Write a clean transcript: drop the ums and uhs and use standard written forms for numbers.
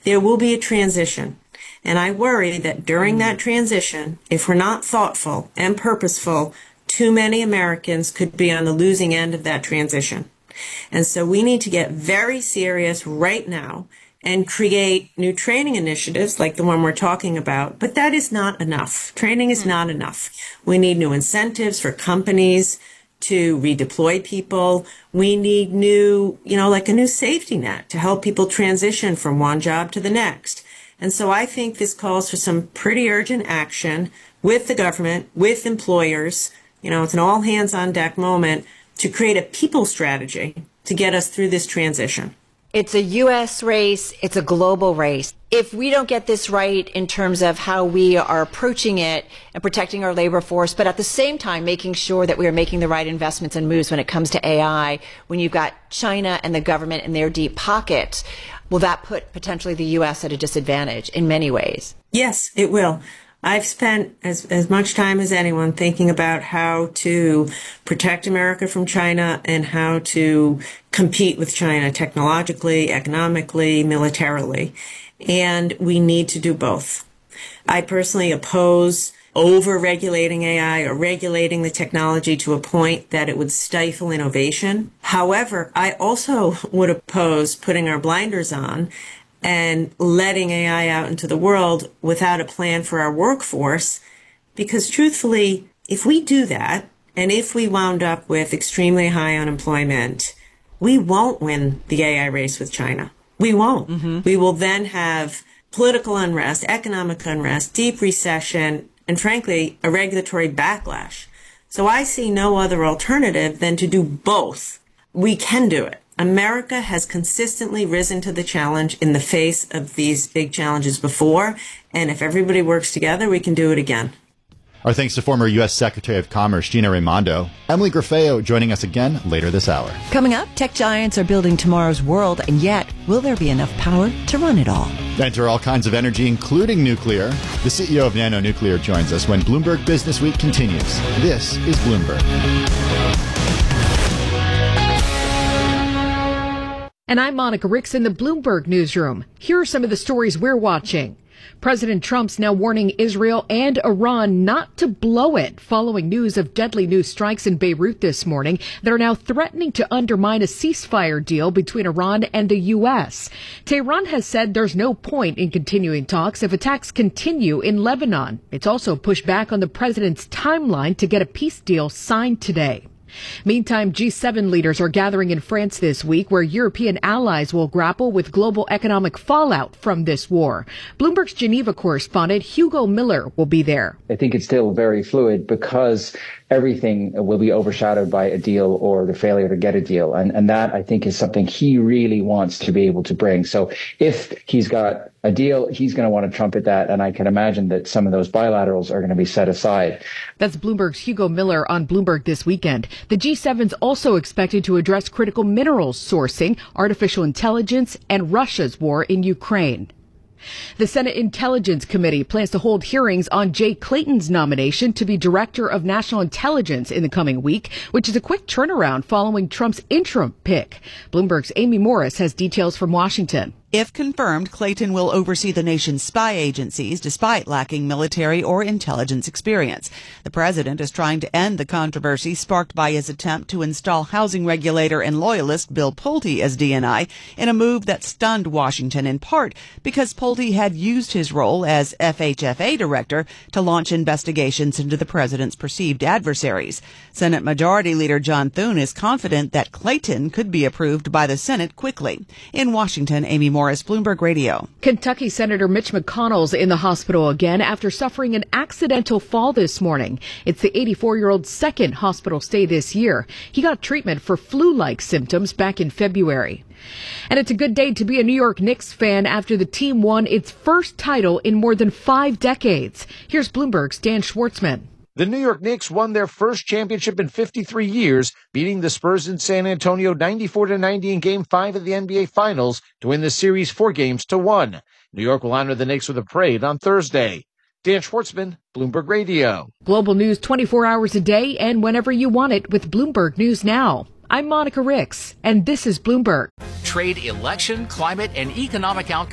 there will be a transition. And I worry that during that transition, if we're not thoughtful and purposeful, too many Americans could be on the losing end of that transition. And so we need to get very serious right now and create new training initiatives like the one we're talking about. But that is not enough. Training is not enough. We need new incentives for companies to redeploy people. We need new, like a new safety net to help people transition from one job to the next. And so I think this calls for some pretty urgent action with the government, with employers. It's an all hands on deck moment to create a people strategy to get us through this transition. It's a U.S. race. It's a global race. If we don't get this right in terms of how we are approaching it and protecting our labor force, but at the same time making sure that we are making the right investments and moves when it comes to AI, when you've got China and the government in their deep pockets, will that put potentially the U.S. at a disadvantage in many ways? Yes, it will. I've spent as much time as anyone thinking about how to protect America from China and how to compete with China technologically, economically, militarily. And we need to do both. I personally oppose over-regulating AI or regulating the technology to a point that it would stifle innovation. However, I also would oppose putting our blinders on and letting AI out into the world without a plan for our workforce. Because truthfully, if we do that, and if we wound up with extremely high unemployment, we won't win the AI race with China. We won't. Mm-hmm. We will then have political unrest, economic unrest, deep recession, and frankly, a regulatory backlash. So I see no other alternative than to do both. We can do it. America has consistently risen to the challenge in the face of these big challenges before, and if everybody works together, we can do it again. Our thanks to former U.S. Secretary of Commerce Gina Raimondo. Emily Grafeo joining us again later this hour. Coming up, tech giants are building tomorrow's world, and yet, will there be enough power to run it all? Enter all kinds of energy, including nuclear. The CEO of Nano Nuclear joins us when Bloomberg Business Week continues. This is Bloomberg. And I'm Monica Ricks in the Bloomberg newsroom. Here are some of the stories we're watching. President Trump's now warning Israel and Iran not to blow it following news of deadly new strikes in Beirut this morning that are now threatening to undermine a ceasefire deal between Iran and the U.S. Tehran has said there's no point in continuing talks if attacks continue in Lebanon. It's also pushed back on the president's timeline to get a peace deal signed today. Meantime, G7 leaders are gathering in France this week where European allies will grapple with global economic fallout from this war. Bloomberg's Geneva correspondent Hugo Miller will be there. I think it's still very fluid because everything will be overshadowed by a deal or the failure to get a deal. And that, I think, is something he really wants to be able to bring. So if he's got a deal, he's going to want to trumpet that. And I can imagine that some of those bilaterals are going to be set aside. That's Bloomberg's Hugo Miller on Bloomberg This Weekend. The G7's also expected to address critical minerals sourcing, artificial intelligence, and Russia's war in Ukraine. The Senate Intelligence Committee plans to hold hearings on Jay Clayton's nomination to be Director of National Intelligence in the coming week, which is a quick turnaround following Trump's interim pick. Bloomberg's Amy Morris has details from Washington. If confirmed, Clayton will oversee the nation's spy agencies despite lacking military or intelligence experience. The president is trying to end the controversy sparked by his attempt to install housing regulator and loyalist Bill Pulte as DNI in a move that stunned Washington in part because Pulte had used his role as FHFA director to launch investigations into the president's perceived adversaries. Senate Majority Leader John Thune is confident that Clayton could be approved by the Senate quickly. In Washington, Amy Morris, Bloomberg Radio. Kentucky Senator Mitch McConnell's in the hospital again after suffering an accidental fall this morning. It's the 84-year-old's second hospital stay this year. He got treatment for flu-like symptoms back in February. And it's a good day to be a New York Knicks fan after the team won its first title in more than 5 decades. Here's Bloomberg's Dan Schwartzman. The New York Knicks won their first championship in 53 years, beating the Spurs in San Antonio 94-90 in Game 5 of the NBA Finals to win the series 4-1. New York will honor the Knicks with a parade on Thursday. Dan Schwartzman, Bloomberg Radio. Global news 24 hours a day and whenever you want it with Bloomberg News Now. I'm Monica Ricks, and this is Bloomberg. Trade, election, climate, and economic outcomes.